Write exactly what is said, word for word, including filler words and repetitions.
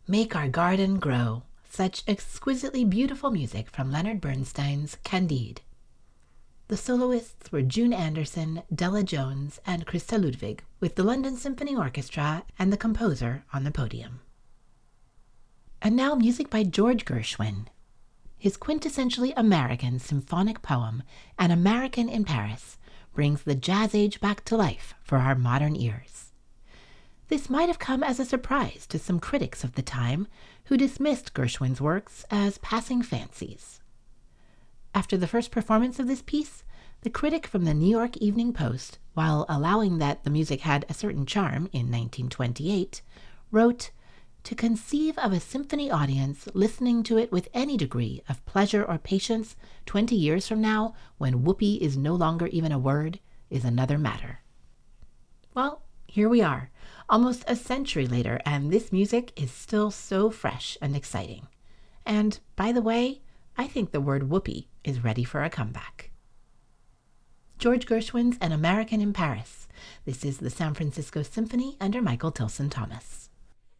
Make Our Garden Grow. Such exquisitely beautiful music from Leonard Bernstein's Candide. The soloists were June Anderson, Della Jones, and Christa Ludwig, with the London Symphony Orchestra and the composer on the podium. And now music by George Gershwin. His quintessentially American symphonic poem, An American in Paris, brings the jazz age back to life for our modern ears. This might have come as a surprise to some critics of the time who dismissed Gershwin's works as passing fancies. After the first performance of this piece, the critic from the New York Evening Post, while allowing that the music had a certain charm in nineteen twenty-eight, wrote, "To conceive of a symphony audience listening to it with any degree of pleasure or patience twenty years from now, when whoopee is no longer even a word, is another matter." Well, here we are, almost a century later, and this music is still so fresh and exciting. And, by the way, I think the word whoopee is ready for a comeback. George Gershwin's An American in Paris. This is the San Francisco Symphony under Michael Tilson Thomas.